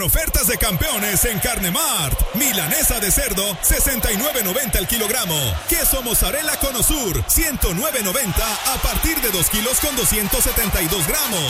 Ofertas de campeones en Carnemart. Milanesa de cerdo, 69.90 el kilogramo. Queso mozzarella Conosur, 109.90 a partir de 2 kilos con 272 gramos.